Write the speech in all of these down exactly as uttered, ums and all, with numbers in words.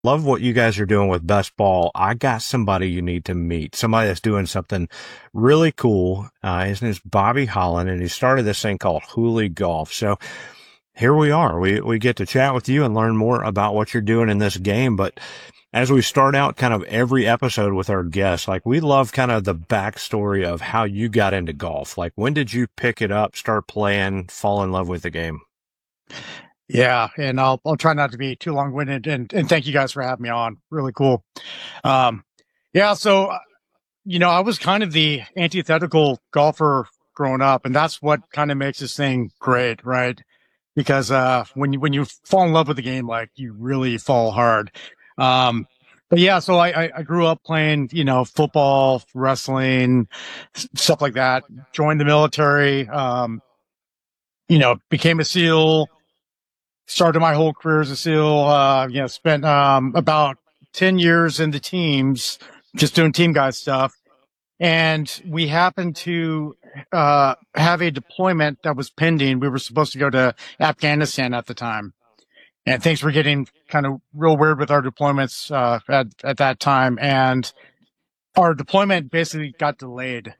Love what you guys are doing with Best Ball. I got somebody you need to meet. Somebody that's doing something really cool. Uh, his name's Bobby Holland, and he started this thing called Hooley Golf. So here we are. We we get to chat with you and learn more about what you're doing in this game. But as we start out kind of every episode with our guests, like we love kind of the backstory of how you got into golf. Like when did you pick it up, start playing, fall in love with the game? Yeah, and I'll I'll try not to be too long-winded, and and thank you guys for having me on. Really cool. Um, yeah, so uh, you know, I was kind of the antithetical golfer growing up, and that's what kind of makes this thing great, right? Because uh, when you when you fall in love with the game, like you really fall hard. Um, but yeah, so I I I grew up playing, you know, football, wrestling, s- stuff like that. Joined the military. Um, you know, became a SEAL, started my whole career as a SEAL. Uh, you know, spent um, about ten years in the teams, just doing team guy stuff. And we happened to uh, have a deployment that was pending. We were supposed to go to Afghanistan at the time, and things were getting kind of real weird with our deployments uh, at at that time. And our deployment basically got delayed,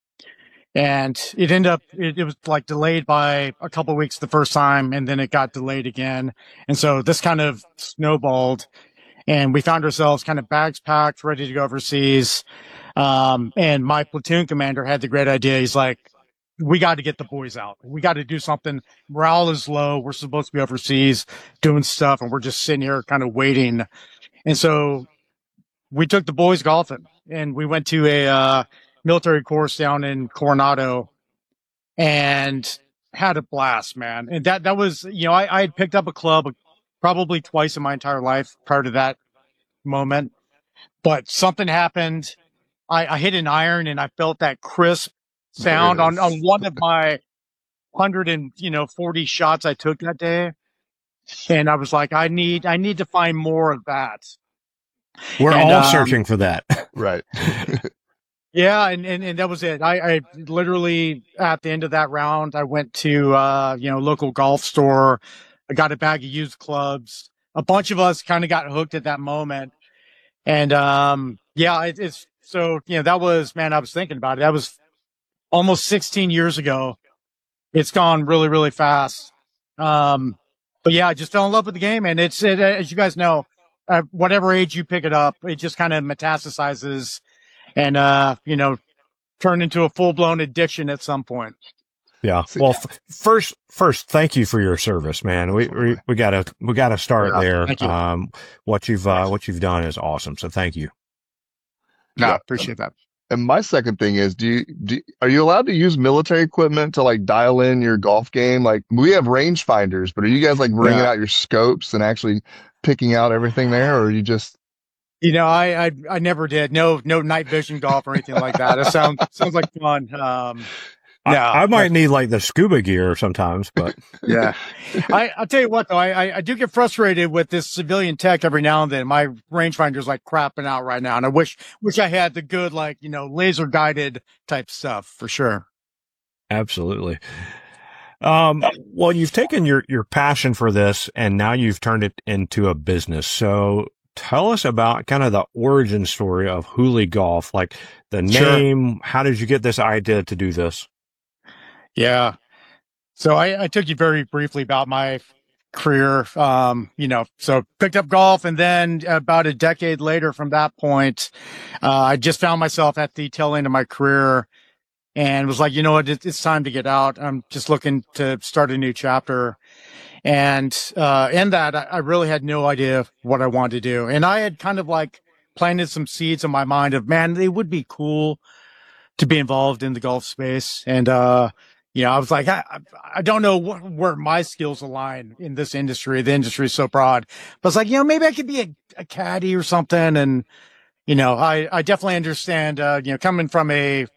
and it ended up it, it was like delayed by a couple of weeks the first time, and then it got delayed again. And so this kind of snowballed, and we found ourselves kind of bags packed, ready to go overseas. Um, and my platoon commander had the great idea. He's like, we got to get the boys out. We got to do something. Morale is low. We're supposed to be overseas doing stuff, and we're just sitting here kind of waiting. And so we took the boys golfing, and we went to a uh, military course down in Coronado and had a blast, man. And that that was, you know, I, I had picked up a club probably twice in my entire life prior to that moment, but something happened. I, I hit an iron and I felt that crisp There it sound on, on is. one of my hundred and you know forty shots I took that day, and I was like, I need I need to find more of that. We're And all um, searching for that. Right. yeah, and, and and that was it. I, I literally at the end of that round, I went to uh, you know local golf store. I got a bag of used clubs. A bunch of us kind of got hooked at that moment, and um, yeah, it, it's so you know that was man. I was thinking about it. That was almost sixteen years ago. It's gone really, really fast. Um, but yeah, I just fell in love with the game, and it's it, as you guys know, uh, whatever age you pick it up, it just kind of metastasizes and uh, you know, turn into a full blown addiction at some point. Yeah. See, Well, f- first, first, thank you for your service, man. We, we, we gotta, we gotta start Yeah, there. thank you. Um, what you've, uh, what you've done is awesome. So thank you. No, yeah. appreciate that. And my second thing is, do you, do, are you allowed to use military equipment to like dial in your golf game? Like we have rangefinders, but are you guys like bringing Yeah. out your scopes and actually picking out everything there, or are you just, You know, I, I I never did. No, no night vision golf or anything like that. It sounds sounds like fun. Um, I, no, I uh, might need like the scuba gear sometimes, but yeah. I, I'll tell you what though, I, I, I do get frustrated with this civilian tech every now and then. My rangefinder's like crapping out right now, and I wish wish I had the good like you know laser guided type stuff for sure. absolutely. Um, well, you've taken your, your passion for this and now you've turned it into a business. So tell us about kind of the origin story of Hooley Golf, like the Sure. name. How did you get this idea to do this? Yeah. So I, I took you very briefly about my career. Um, you know, so picked up golf, and then about a decade later from that point, uh, I just found myself at the tail end of my career and was like, you know what, it, it's time to get out. I'm just looking to start a new chapter. And uh, in that, I, I really had no idea what I wanted to do. And I had kind of like planted some seeds in my mind of, man, it would be cool to be involved in the golf space. And, uh, you know, I was like, I, I don't know wh- where my skills align in this industry. The industry is so broad. But I was like, you know, maybe I could be a, a caddy or something. And, you know, I, I definitely understand, uh, you know, coming from a,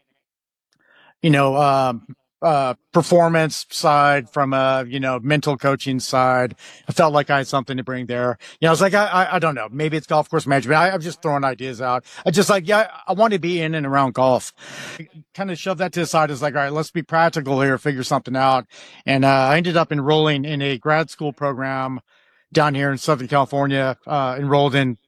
you know, um, uh, performance side from a, you know, mental coaching side. I felt like I had something to bring there. You know, I was like, I, I, I don't know. Maybe it's golf course management. I, I'm just throwing ideas out. I just like, yeah, I want to be in and around golf. Kind of shoved that to the side. It's like, all right, let's be practical here, figure something out. And, uh, I ended up enrolling in a grad school program down here in Southern California, uh, enrolled in